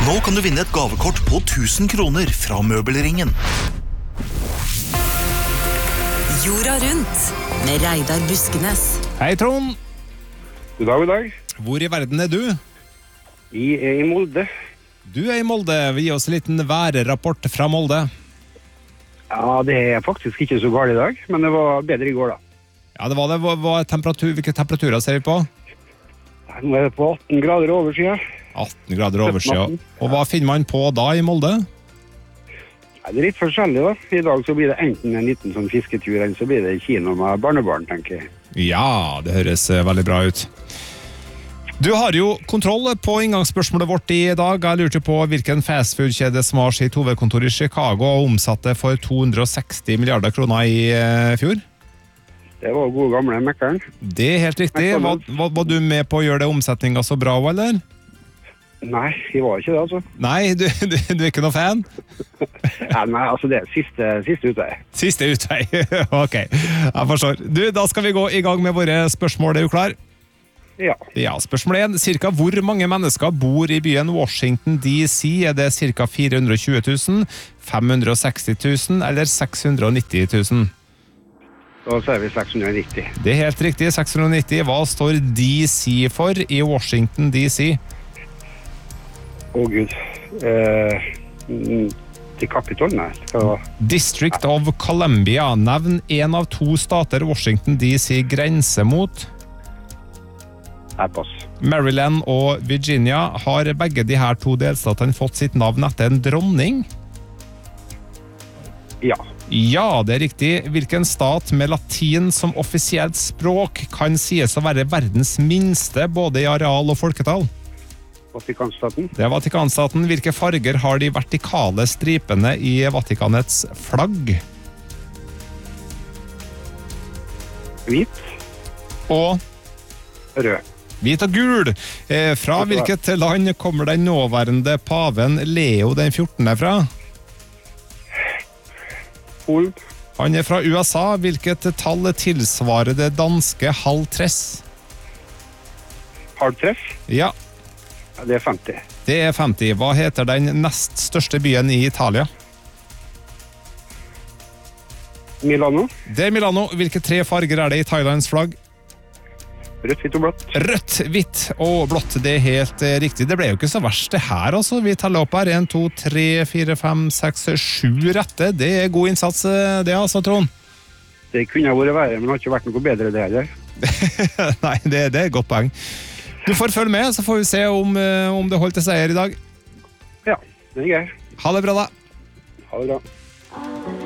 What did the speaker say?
Nå kan du vinne et gavekort på 1000 kroner fra Møbelringen. Jorda rundt med Reidar Buskenes. Hei Trond, God dag, god dag. hvor i verden er du? Vi er i Molde. Du er i Molde, vi gir oss en liten værrapport fra Molde. Ja, det er faktisk ikke så galt i dag, men det var bedre i går da. Ja, det var det. Hvilke temperaturer ser vi på? Nå er det på 18 grader oversida. 18 grader oversida. Og hva finner man på da i Molde? Ja, det er litt forskjellig da. I dag så blir det enten en liten sånn fisketur, eller så blir det kino med barnebarn, tenker jeg. Ja, det høres veldig bra ut. Du har jo kontroll på inngangsspørsmålet vårt i dag. Jeg lurte på hvilken fastfood-kjede som har sitt hovedkontor i Chicago og omsatte for 260 milliarder kroner i fjor. Det var gode gamle Mækkern. Det er helt riktig. Var du med på å gjøre det omsetningen så bra, eller? Nei, jeg var ikke det, altså. Nei, du er ikke noe fan? Ja, nei, altså det er siste utvei. Siste utvei, ok. Jeg forstår. Du, da skal vi gå i gang med våre spørsmål. Er du klar? Ja. Ja, spørsmål 1. Cirka hvor mange mennesker bor i byen Washington DC? Er det cirka 420 000, 560 000 eller 690 000? Da sier vi 690. Det er helt riktig, 690. Hva står DC for i Washington DC? Gud. Til Capitol, nei. District of Columbia. Nevn en av 2 stater Washington DC grenser mot. Pass. Maryland og Virginia. Har begge de her 2 delstatene fått sitt navn etter en dronning? Ja. Ja, det er riktig. Hvilken stat med latin som offisielt språk kan sies å være verdens minste, både i areal og folketall? Vatikanstaten. Det er Vatikanstaten. Hvilke farger har de vertikale stripene i Vatikanets flagg? Hvit. Og Rød. hvit og gul. Fra hvilket land kommer den nåværende paven Leo den 14. fra? Polen. Han er fra USA. Hvilket tall tilsvarer det danske halv tress? Halv treff. Ja, Ja, det er 50. det er 50. Hva heter den nest største byen i Italia? Milano. Det er Milano. Hvilke 3 farger er det i Thailands flagg? Rødt, hvitt og blått. Rødt, hvitt og blått. Det er helt riktig. Det ble jo ikke så verst det her, altså. Vi teller opp her. 1, 2, 3, 4, 5, 6, 7 rette. Det er god innsats, det altså, Trond. Det kunne ha vært verre, men det har ikke vært noe bedre det heller. Nei, det er et godt poeng. Du får følge med, så får vi se om det holdt til seier i dag. Ja, det er greit. Ha det bra da. Ha det bra.